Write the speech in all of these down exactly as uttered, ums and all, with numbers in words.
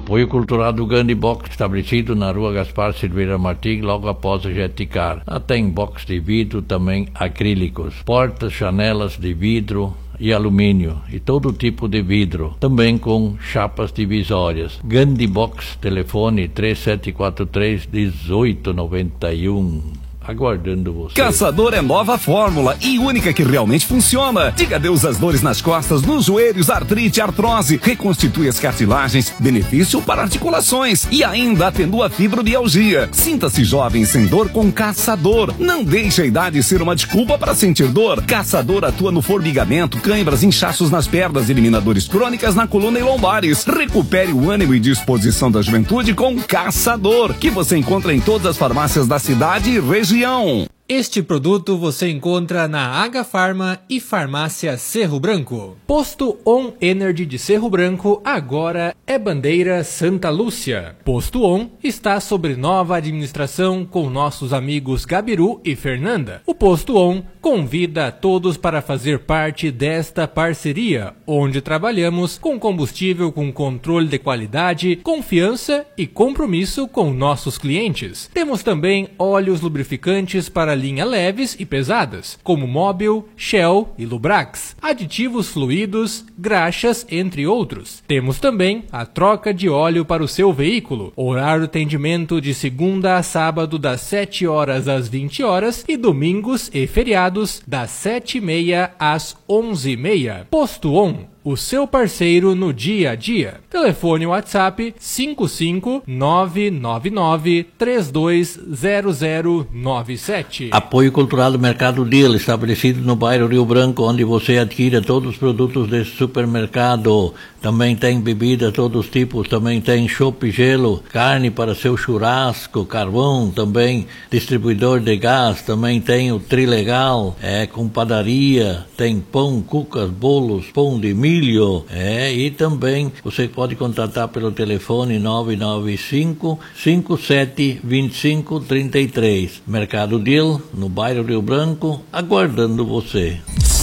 Apoio cultural do Gandhi Box, estabelecido na rua Gaspar Silveira Martins, logo após o Jeticar. Lá tem box de vidro, também acrílicos, portas, janelas de vidro e alumínio e todo tipo de vidro, também com chapas divisórias. Gandhi Box, telefone três sete quatro três, um oito nove um. Aguardando você. Caçador é nova fórmula e única que realmente funciona. Diga adeus às dores nas costas, nos joelhos, artrite, artrose. Reconstitui as cartilagens, benefício para articulações e ainda atenua a fibromialgia. Sinta-se jovem sem dor com Caçador. Não deixe a idade ser uma desculpa para sentir dor. Caçador atua no formigamento, cãibras, inchaços nas pernas, elimina dores crônicas na coluna e lombares. Recupere o ânimo e disposição da juventude com Caçador, que você encontra em todas as farmácias da cidade e região. Este produto você encontra na Agafarma e Farmácia Cerro Branco. Posto On Energy de Cerro Branco agora é bandeira Santa Lúcia. Posto On está sob nova administração com nossos amigos Gabiru e Fernanda. O Posto On convida a todos para fazer parte desta parceria, onde trabalhamos com combustível com controle de qualidade, confiança e compromisso com nossos clientes. Temos também óleos lubrificantes para linha leves e pesadas, como Mobil, Shell e Lubrax, aditivos fluidos, graxas, entre outros. Temos também a troca de óleo para o seu veículo, horário de atendimento de segunda a sábado das sete horas às vinte horas e domingos e feriados das sete e meia às onze e meia. Posto On, o seu parceiro no dia a dia. Telefone WhatsApp cinco cinco nove nove nove três dois zero zero nove sete. Apoio cultural do Mercado Deal, estabelecido no bairro Rio Branco, onde você adquire todos os produtos desse supermercado. Também tem bebida, todos os tipos, também tem chopp, gelo, carne para seu churrasco, carvão, também distribuidor de gás, também tem o Trilegal, é, com padaria, tem pão, cucas, bolos, pão de milho, é, e também você pode contatar pelo telefone nove nove cinco, cinco sete dois cinco três três. Mercado Deal, no bairro Rio Branco, aguardando você.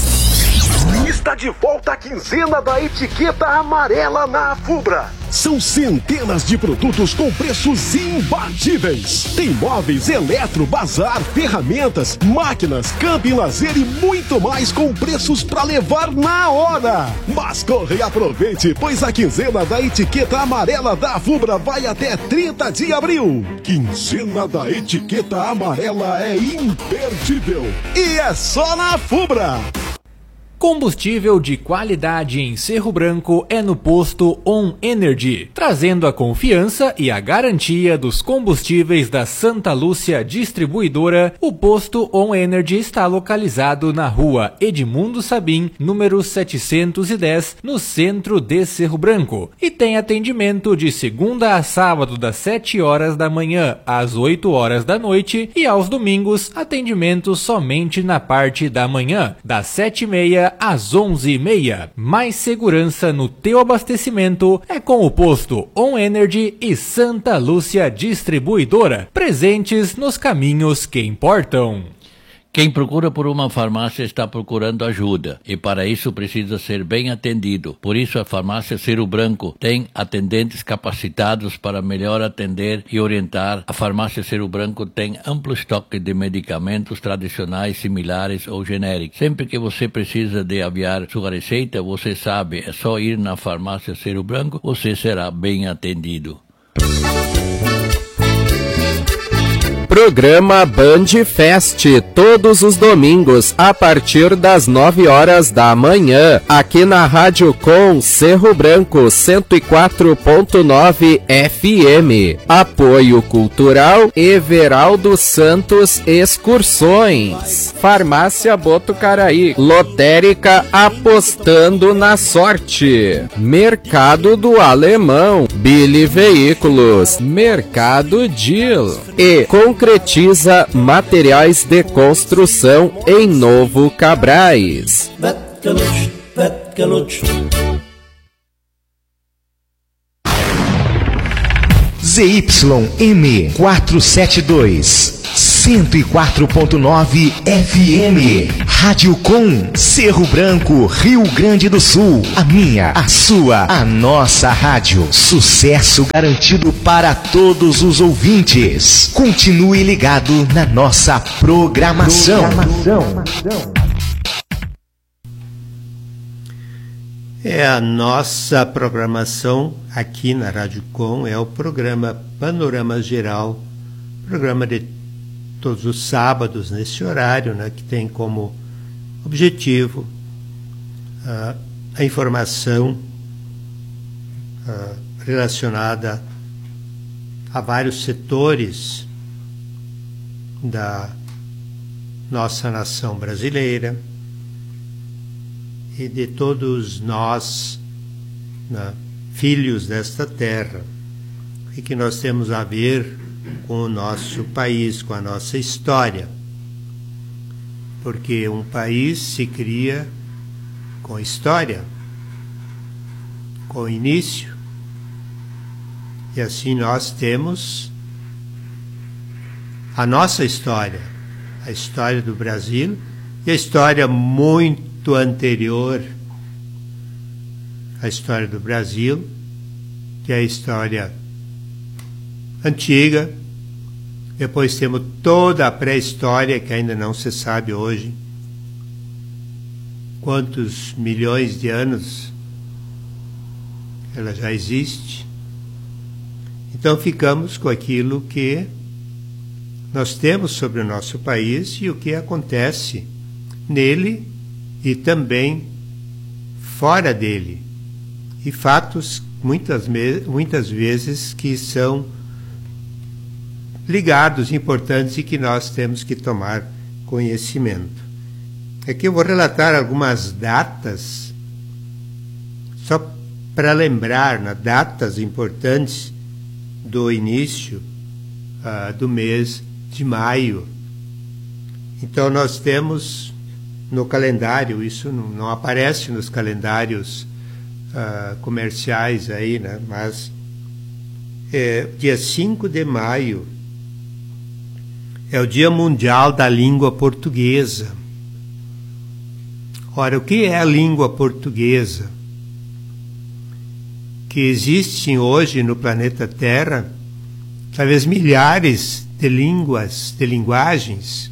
Está de volta a quinzena da etiqueta amarela na Fubra. São centenas de produtos com preços imbatíveis. Tem móveis, eletro, bazar, ferramentas, máquinas, camping, lazer e muito mais com preços para levar na hora. Mas corre e aproveite, pois a quinzena da etiqueta amarela da Fubra vai até trinta de abril. Quinzena da etiqueta amarela é imperdível. E é só na Fubra. Combustível de qualidade em Cerro Branco é no Posto On Energy, trazendo a confiança e a garantia dos combustíveis da Santa Lúcia Distribuidora. O Posto On Energy está localizado na rua Edmundo Sabim, número setecentos e dez, no centro de Cerro Branco, e tem atendimento de segunda a sábado das sete horas da manhã às oito horas da noite e aos domingos atendimento somente na parte da manhã, das sete e meia às onze e meia. Mais segurança no teu abastecimento é com o Posto On Energy e Santa Lúcia Distribuidora, presentes nos caminhos que importam. Quem procura por uma farmácia está procurando ajuda e para isso precisa ser bem atendido. Por isso a farmácia Cerro Branco tem atendentes capacitados para melhor atender e orientar. A farmácia Cerro Branco tem amplo estoque de medicamentos tradicionais, similares ou genéricos. Sempre que você precisa de aviar sua receita, você sabe, é só ir na farmácia Cerro Branco, você será bem atendido. Programa Band Fest, todos os domingos, a partir das nove horas da manhã, aqui na Rádio Com Cerro Branco, cento e quatro ponto nove F M. Apoio Cultural Everaldo Santos Excursões. Farmácia Botucaraí, Lotérica Apostando na Sorte. Mercado do Alemão, Billy Veículos, Mercado Deal e Concretiza Materiais de Construção em Novo Cabrais. Z Y M quatrocentos e setenta e dois, cento e quatro ponto nove F M. Rádio Com, Cerro Branco, Rio Grande do Sul. A minha, a sua, a nossa rádio. Sucesso garantido para todos os ouvintes. Continue ligado na nossa programação. programação. É a nossa programação aqui na Rádio Com, é o programa Panorama Geral, programa de todos os sábados nesse horário, né, que tem como objetivo uh, a informação uh, relacionada a vários setores da nossa nação brasileira e de todos nós, né, filhos desta terra, e que nós temos a ver com o nosso país, com a nossa história. Porque um país se cria com história, com início, e assim nós temos a nossa história, a história do Brasil, e a história muito anterior à história do Brasil, que é a história antiga. Depois temos toda a pré-história, que ainda não se sabe hoje quantos milhões de anos ela já existe. Então ficamos com aquilo que nós temos sobre o nosso país e o que acontece nele e também fora dele. E fatos muitas, muitas vezes que são ligados, importantes e que nós temos que tomar conhecimento. Aqui eu vou relatar algumas datas, só para lembrar, né, datas importantes do início uh, do mês de maio. Então nós temos no calendário, isso não, não aparece nos calendários uh, comerciais aí, né? Mas é, dia cinco de maio é o Dia Mundial da Língua Portuguesa. Ora, o que é a língua portuguesa? Que existem hoje no planeta Terra talvez milhares de línguas, de linguagens,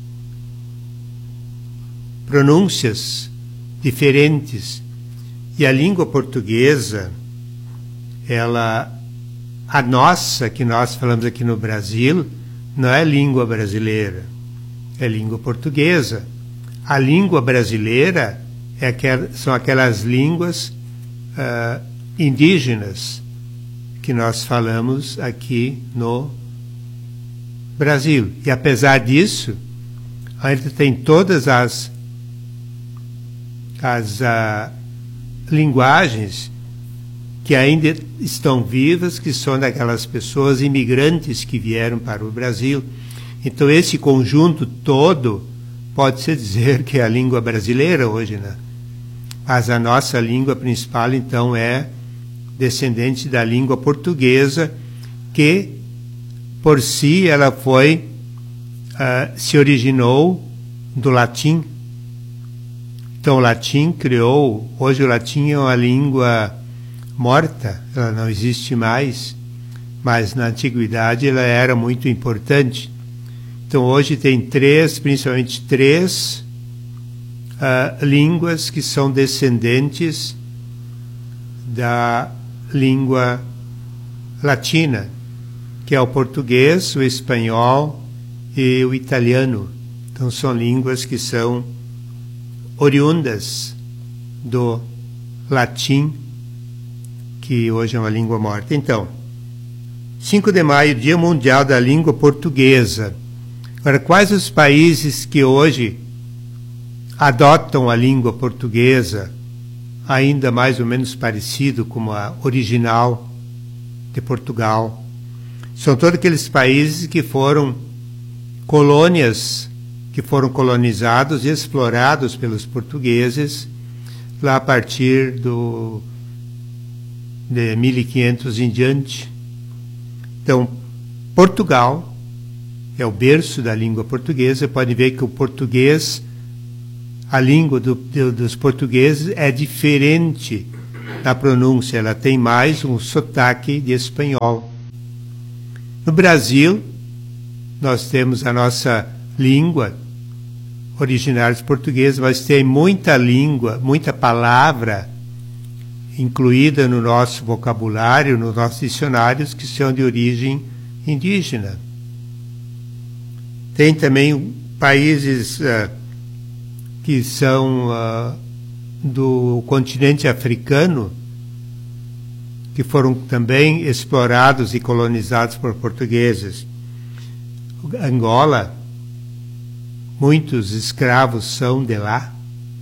pronúncias diferentes, e a língua portuguesa, ela, a nossa, que nós falamos aqui no Brasil, não é língua brasileira, é língua portuguesa. A língua brasileira é aquel, são aquelas línguas uh, indígenas que nós falamos aqui no Brasil. E apesar disso, ainda tem todas as as uh, linguagens que ainda estão vivas, que são daquelas pessoas imigrantes que vieram para o Brasil. Então esse conjunto todo pode-se dizer que é a língua brasileira hoje, né? Mas a nossa língua principal, então, é descendente da língua portuguesa, que por si ela foi, uh, se originou do latim. Então o latim criou, hoje o latim é uma língua morta, ela não existe mais, mas na antiguidade ela era muito importante. Então hoje tem três, principalmente três uh, línguas que são descendentes da língua latina, que é o português, o espanhol e o italiano. Então são línguas que são oriundas do latim, que hoje é uma língua morta. Então, cinco de maio, Dia Mundial da Língua Portuguesa. Agora, quais os países que hoje adotam a língua portuguesa, ainda mais ou menos parecido com a original de Portugal? São todos aqueles países que foram colônias, que foram colonizados e explorados pelos portugueses lá a partir do, de mil e quinhentos em diante. Então, Portugal é o berço da língua portuguesa. Pode ver que o português a língua do, do, dos portugueses é diferente na pronúncia, ela tem mais um sotaque de espanhol. No Brasil, nós temos a nossa língua originária dos portugueses, mas tem muita língua, muita palavra incluída no nosso vocabulário, nos nossos dicionários, que são de origem indígena. Tem também países uh, que são uh, do continente africano, que foram também explorados e colonizados por portugueses. Angola, muitos escravos são de lá.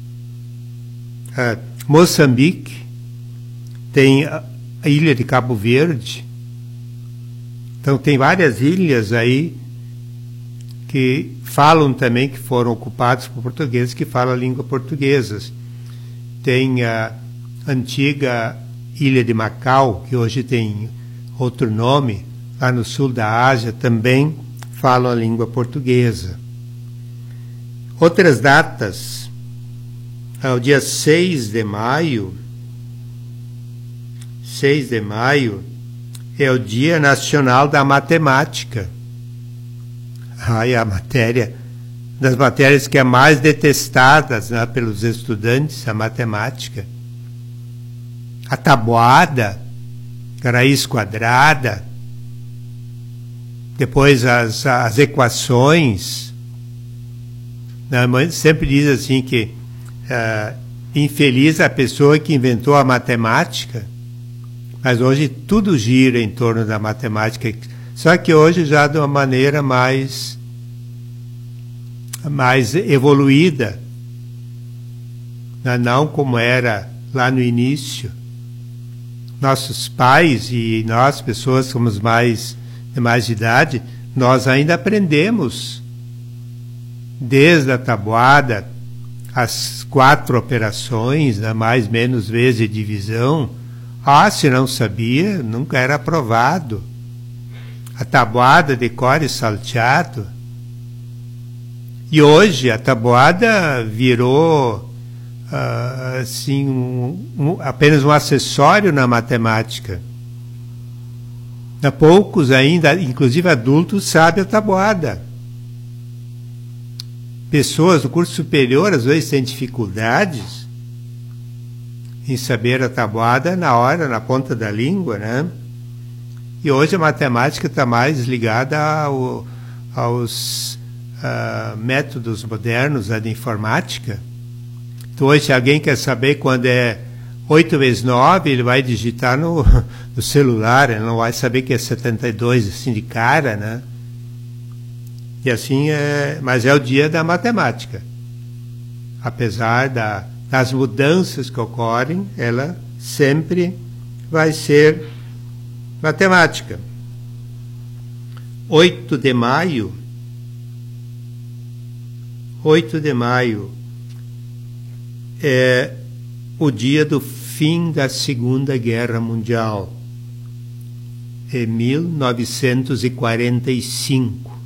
Uh, Moçambique, tem a ilha de Cabo Verde. Então tem várias ilhas aí que falam também, que foram ocupadas por portugueses que falam a língua portuguesa. Tem a antiga ilha de Macau, que hoje tem outro nome, lá no sul da Ásia, também falam a língua portuguesa. Outras datas, ao dia seis de maio, seis de maio é o Dia Nacional da Matemática. Ai, a matéria, das matérias que é mais detestadas, né, pelos estudantes, a matemática. A tabuada, a raiz quadrada, depois as, as equações. A mãe sempre diz assim que uh, infeliz a pessoa que inventou a matemática, mas hoje tudo gira em torno da matemática, só que hoje já de uma maneira mais, mais evoluída, não como era lá no início. Nossos pais e nós, pessoas como os mais de mais idade, nós ainda aprendemos desde a tabuada, as quatro operações, né, mais menos vezes de divisão. Ah, se não sabia, nunca era aprovado. A tabuada de core salteado. E hoje a tabuada virou uh, assim, um, um, apenas um acessório na matemática. Há poucos ainda, inclusive adultos, sabem a tabuada. Pessoas do curso superior às vezes têm dificuldades em saber a tabuada na hora, na ponta da língua, né? E hoje a matemática está mais ligada ao, aos uh, métodos modernos, a de informática. Então hoje, se alguém quer saber quando é oito vezes nove, ele vai digitar no, no celular, ele não vai saber que é setenta e dois, assim, de cara, né? E assim é, mas é o dia da matemática. Apesar da, das mudanças que ocorrem, ela sempre vai ser matemática. oito de maio, oito de maio é o dia do fim da Segunda Guerra Mundial, em mil novecentos e quarenta e cinco.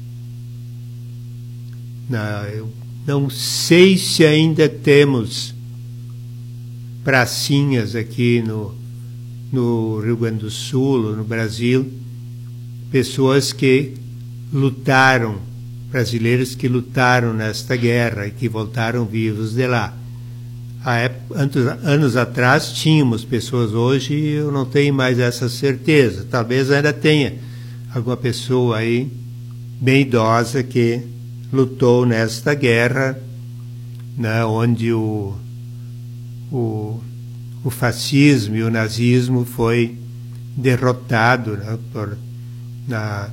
Não, eu não sei se ainda temos pracinhas aqui no, no Rio Grande do Sul, no Brasil, pessoas que lutaram, brasileiros que lutaram nesta guerra e que voltaram vivos de lá. Há anos atrás tínhamos pessoas, hoje eu não tenho mais essa certeza. Talvez ainda tenha alguma pessoa aí bem idosa que lutou nesta guerra, né, onde o, o, o fascismo e o nazismo foi derrotado, né, por, na,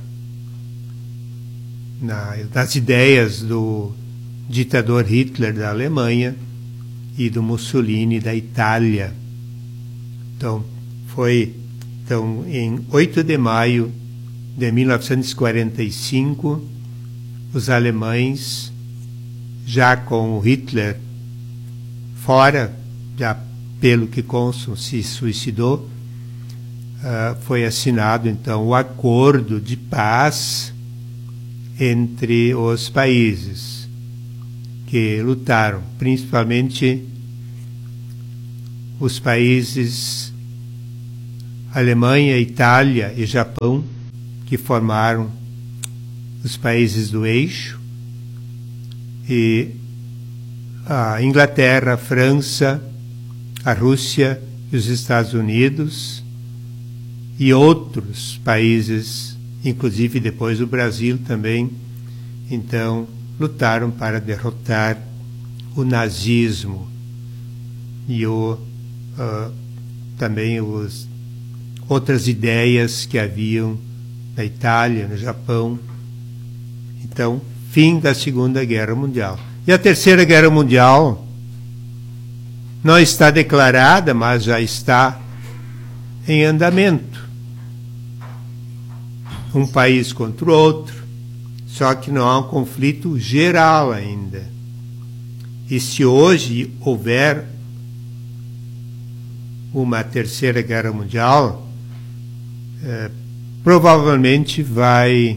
na, nas ideias do ditador Hitler da Alemanha e do Mussolini da Itália. Então, foi então, em oito de maio de mil novecentos e quarenta e cinco, os alemães, já com o Hitler fora, já pelo que constam, se suicidou, uh, foi assinado então o acordo de paz entre os países, que lutaram, principalmente os países Alemanha, Itália e Japão, que formaram os países do eixo, e a Inglaterra, a França, a Rússia e os Estados Unidos e outros países, inclusive depois o Brasil também, então lutaram para derrotar o nazismo e o, uh, também os outras ideias que haviam na Itália, no Japão. Então, fim da Segunda Guerra Mundial. E a Terceira Guerra Mundial não está declarada, mas já está em andamento. Um país contra o outro, só que não há um conflito geral ainda. E se hoje houver uma Terceira Guerra Mundial, é, provavelmente vai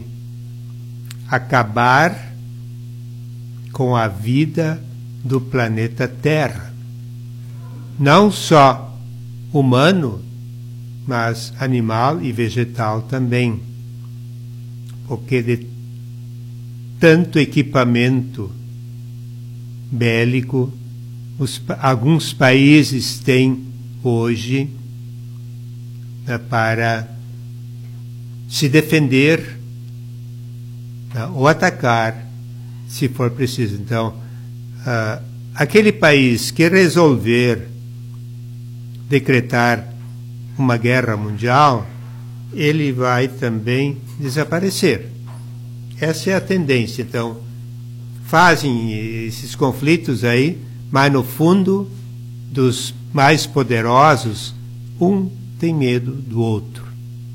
acabar com a vida do planeta Terra. Não só humano, mas animal e vegetal também. Porque de tanto equipamento bélico, os, alguns países têm hoje, né, para se defender, né, ou atacar, se for preciso. Então, uh, aquele país que resolver decretar uma guerra mundial, ele vai também desaparecer. Essa é a tendência. Então, fazem esses conflitos aí, mas no fundo, dos mais poderosos, um tem medo do outro.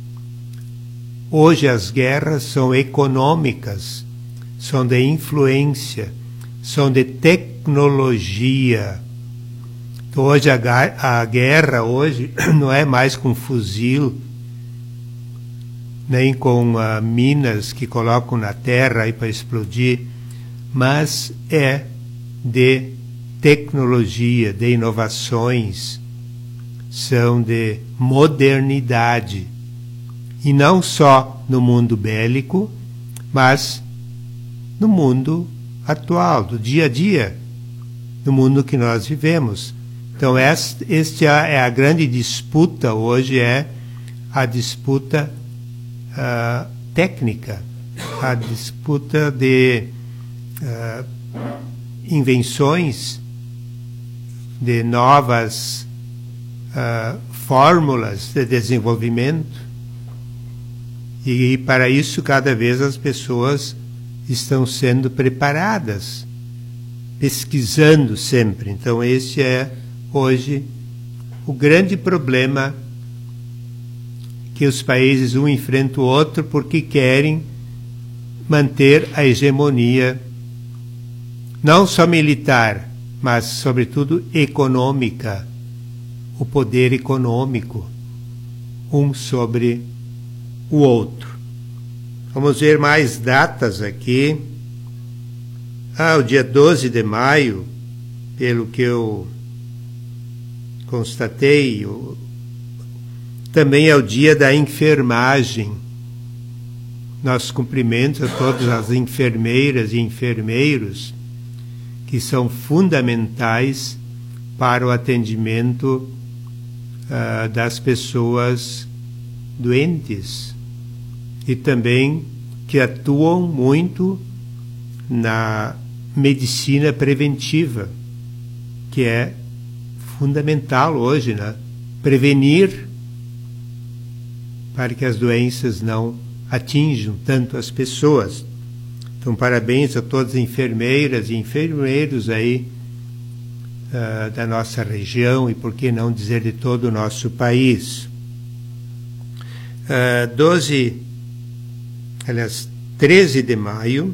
Hoje as guerras são econômicas, são de influência, são de tecnologia. Então, hoje a, a guerra hoje não é mais com fuzil, nem com uh, minas que colocam na terra aí para explodir, mas é de tecnologia, de inovações, são de modernidade. E não só no mundo bélico, mas no mundo atual, do dia a dia, no mundo que nós vivemos. Então, esta, esta é a grande disputa hoje, é a disputa uh, técnica, a disputa de uh, invenções, de novas uh, fórmulas de desenvolvimento. E, e para isso, cada vez as pessoas estão sendo preparadas, pesquisando sempre. Então, esse é, hoje, o grande problema que os países um enfrentam o outro porque querem manter a hegemonia, não só militar, mas, sobretudo, econômica, o poder econômico, um sobre o outro. Vamos ver mais datas aqui. Ah, o dia doze de maio, pelo que eu constatei, o, também é o dia da enfermagem. Nossos cumprimentos a todas as enfermeiras e enfermeiros que são fundamentais para o atendimento uh, das pessoas doentes e também que atuam muito na medicina preventiva, que é fundamental hoje, né? Prevenir para que as doenças não atinjam tanto as pessoas. Então, parabéns a todas as enfermeiras e enfermeiros aí uh, da nossa região e, por que não dizer, de todo o nosso país. Uh, doze, aliás, treze de maio,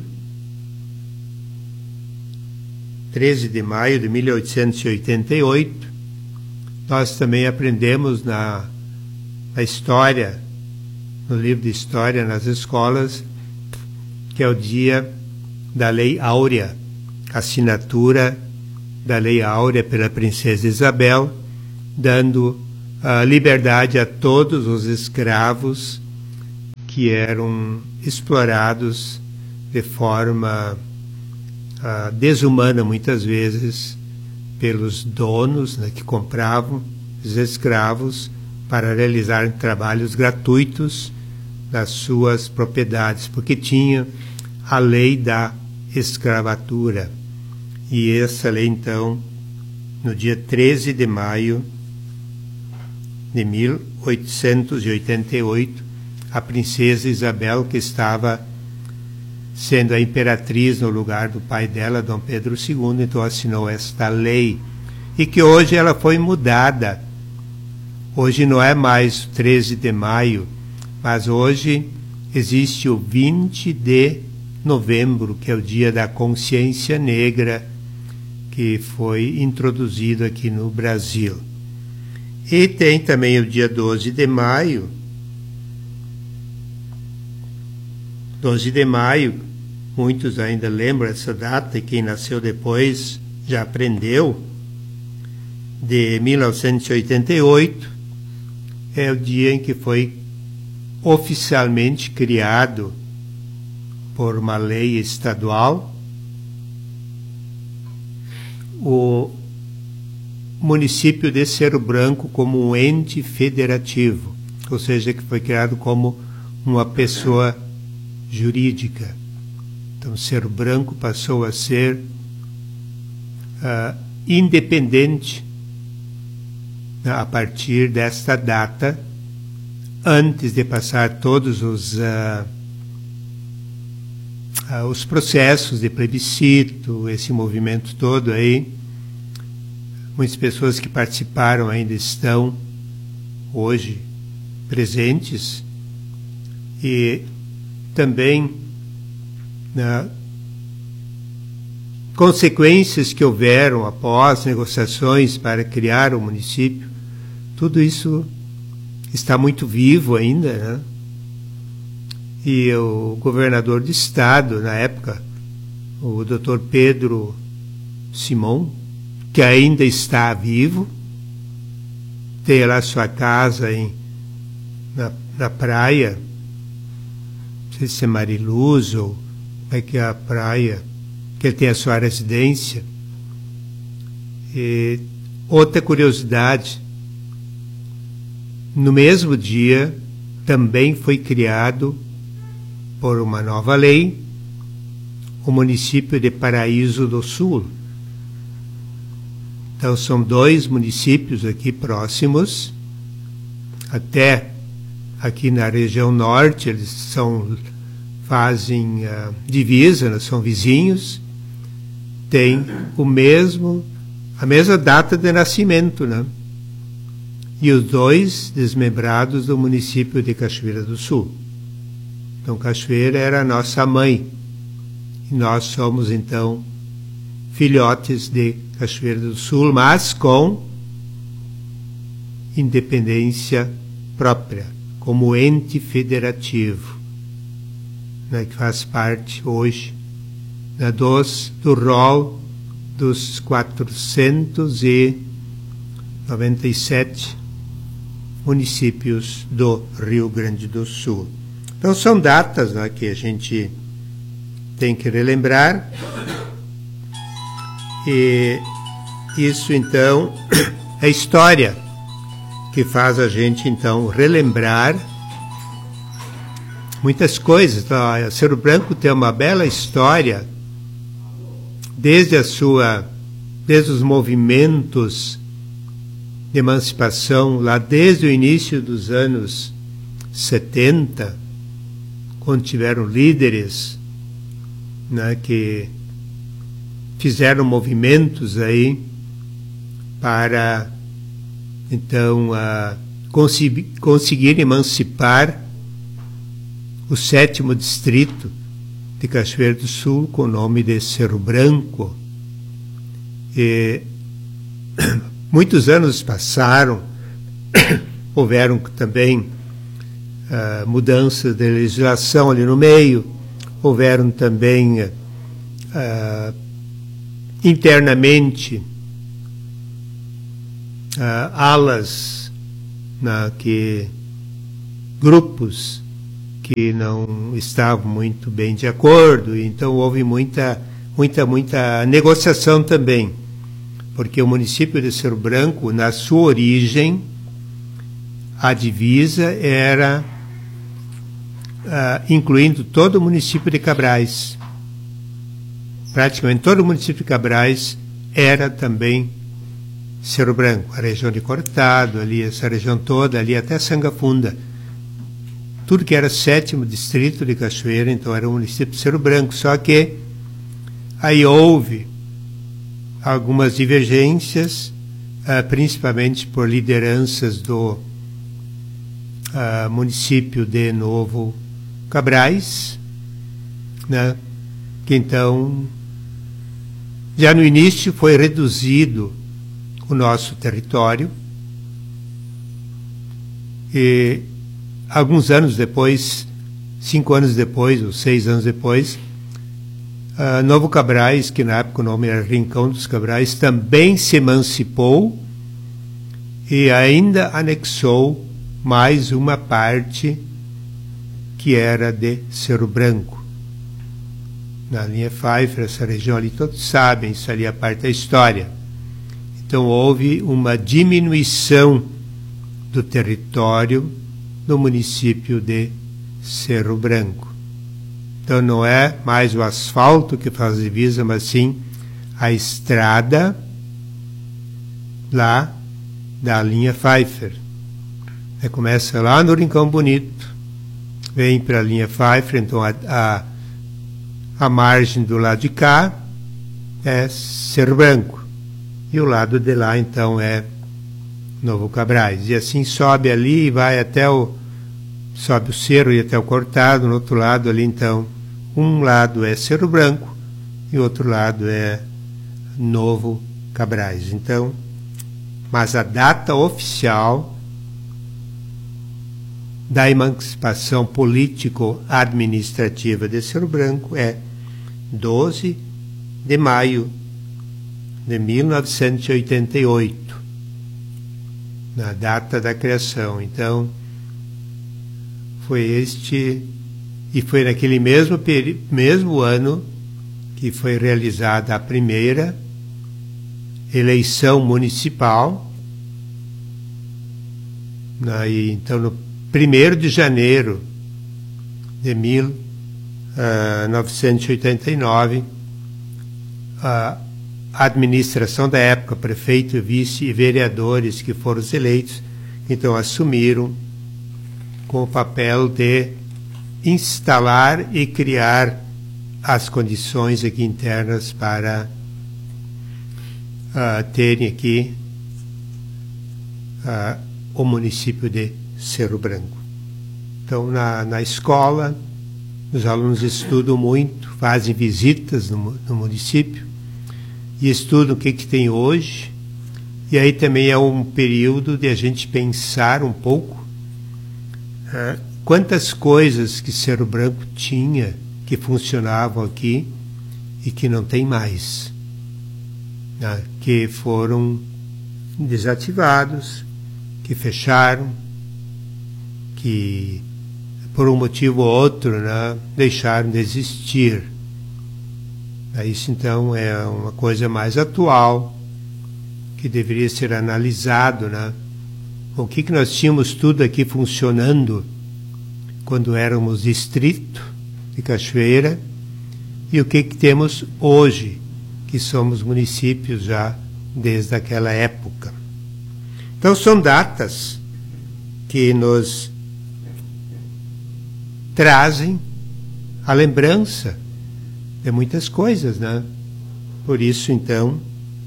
treze de maio de mil oitocentos e oitenta e oito, nós também aprendemos na, na história, no livro de história nas escolas, que é o dia da Lei Áurea, assinatura da Lei Áurea pela Princesa Isabel, dando a liberdade a todos os escravos que eram explorados de forma uh, desumana, muitas vezes, pelos donos, né, que compravam os escravos para realizar trabalhos gratuitos nas suas propriedades, porque tinha a lei da escravatura. E essa lei, então, no dia treze de maio de mil oitocentos e oitenta e oito, a princesa Isabel, que estava sendo a imperatriz no lugar do pai dela, Dom Pedro segundo, então assinou esta lei, e que hoje ela foi mudada. Hoje não é mais treze de maio, mas hoje existe o vinte de novembro, que é o Dia da Consciência Negra, que foi introduzido aqui no Brasil. E tem também o dia doze de maio, doze de maio, muitos ainda lembram essa data, e quem nasceu depois já aprendeu, de mil novecentos e oitenta e oito, é o dia em que foi oficialmente criado, por uma lei estadual, o município de Cerro Branco como um ente federativo, ou seja, que foi criado como uma pessoa jurídica. Então, Cerro Branco passou a ser uh, independente, né, a partir desta data, antes de passar todos os, uh, uh, os processos de plebiscito, esse movimento todo aí. Muitas pessoas que participaram ainda estão hoje presentes, e também né, consequências que houveram após negociações para criar o município. Tudo isso está muito vivo ainda, né? E o governador de estado, na época, o doutor Pedro Simão, que ainda está vivo, tem lá sua casa em, na, na praia, não sei se é Mariluz ou é que é a praia, que ele tem a sua residência. E outra curiosidade, no mesmo dia também foi criado, por uma nova lei, o município de Paraíso do Sul. Então são dois municípios aqui próximos, até aqui na região norte, eles são, fazem uh, divisa, né, são vizinhos, têm o mesmo, a mesma data de nascimento, né? E os dois desmembrados do município de Cachoeira do Sul. Então Cachoeira era a nossa mãe, e nós somos então filhotes de Cachoeira do Sul, mas com independência própria, como ente federativo, né, que faz parte hoje, né, dos, do rol dos quatrocentos e noventa e sete municípios do Rio Grande do Sul. Então são datas, né, que a gente tem que relembrar. E isso, então, é história que faz a gente, então, relembrar muitas coisas. Então, Cerro Branco tem uma bela história, desde a sua, desde os movimentos de emancipação, lá desde o início dos anos setenta, quando tiveram líderes, né, que fizeram movimentos aí para, então, uh, conseguir, conseguir emancipar o sétimo distrito de Cachoeira do Sul, com o nome de Cerro Branco. E muitos anos passaram, houveram também uh, mudanças de legislação ali no meio, houveram também uh, internamente uh, alas, na, que, grupos que não estavam muito bem de acordo, então houve muita, muita, muita negociação também, porque o município de Cerro Branco, na sua origem, a divisa era uh, incluindo todo o município de Cabrais. Praticamente todo o município de Cabrais era também Cerro Branco, a região de Cortado, ali, essa região toda, ali até Sangafunda. Tudo que era sétimo distrito de Cachoeira, então era o município de Cerro Branco, só que aí houve algumas divergências, uh, principalmente por lideranças do Uh, município de Novo Cabrais, né, que então, já no início foi reduzido o nosso território, e alguns anos depois, cinco anos depois, ou seis anos depois, uh, Novo Cabrais, que na época o nome era Rincão dos Cabrais, também se emancipou e ainda anexou mais uma parte que era de Cerro Branco. Na linha Pfeiffer, essa região ali, todos sabem, isso ali é parte da história. Então houve uma diminuição do território do município de Cerro Branco. Então não é mais o asfalto que faz divisa, mas sim a estrada lá da linha Pfeiffer. Começa lá no Rincão Bonito, vem para a linha Pfeiffer, então a, a, a margem do lado de cá é Cerro Branco, e o lado de lá então é Novo Cabrais, e assim sobe ali e vai até o, sobe o cerro e até o Cortado, no outro lado ali então, um lado é Cerro Branco e o outro lado é Novo Cabrais. Então, mas a data oficial da emancipação político-administrativa de Cerro Branco é doze de maio de mil novecentos e oitenta e oito, na data da criação. Então, foi este, e foi naquele mesmo, mesmo ano que foi realizada a primeira eleição municipal, né, e, então, no primeiro de janeiro de mil novecentos e oitenta e nove, a administração da época, prefeito, vice e vereadores que foram eleitos, então assumiram com o papel de instalar e criar as condições aqui internas para uh, terem aqui uh, o município de Cerro Branco. Então, na, na escola, os alunos estudam muito, fazem visitas no, no município e estudam o que, que tem hoje. E aí também é um período de a gente pensar um pouco uh, quantas coisas que Cerro Branco tinha que funcionavam aqui e que não tem mais, né, que foram desativados, que fecharam, que por um motivo ou outro, né, deixaram de existir. Isso então é uma coisa mais atual que deveria ser analisado, né? O que, que nós tínhamos tudo aqui funcionando quando éramos distrito de Cachoeira e o que, que temos hoje, que somos municípios já desde aquela época. Então são datas que nos trazem a lembrança de muitas coisas, né? Por isso, então,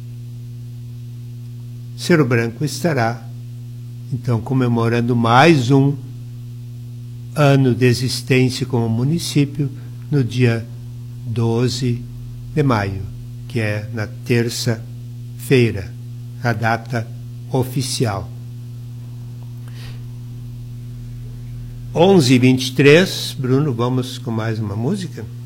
Cerro Branco estará, então, comemorando mais um ano de existência como município no dia doze de maio, que é na terça-feira, a data oficial. onze e vinte e três, Bruno, vamos com mais uma música?